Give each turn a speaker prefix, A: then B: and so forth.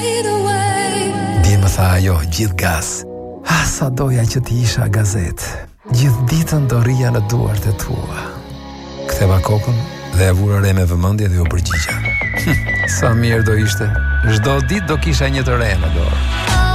A: Dje më tha ajo, gjithë gas. Sa doja që ti isha gazet. Gjithë ditën do rria në duart e tua. Ktheva kokën dhe e vura re me vëmendje dhe u përgjigja. Sa mirë do ishte. Çdo ditë do kisha një të re në dorë.